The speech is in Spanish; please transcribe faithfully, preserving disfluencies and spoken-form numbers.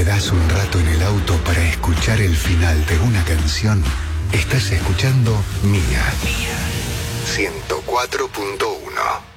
das un rato en el auto para escuchar el final de una canción, estás escuchando Mía. ciento cuatro punto uno.